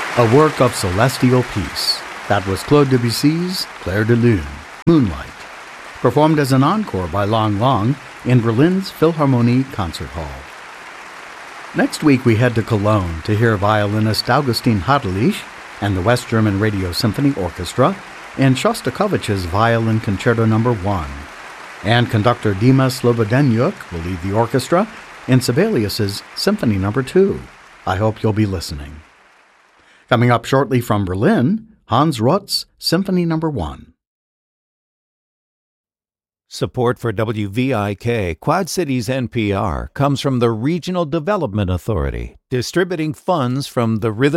A work of celestial peace. That was Claude Debussy's Clair de Lune, Moonlight, performed as an encore by Lang Lang in Berlin's Philharmonie Concert Hall. Next week we head to Cologne to hear violinist Augustin Hadelich and the West German Radio Symphony Orchestra in Shostakovich's Violin Concerto No. 1, and conductor Dima Slobodenyuk will lead the orchestra in Sibelius's Symphony No. 2. I hope you'll be listening. Coming up shortly from Berlin, Hans Roth's Symphony No. 1. Support for WVIK Quad Cities NPR comes from the Regional Development Authority, distributing funds from the Rhythm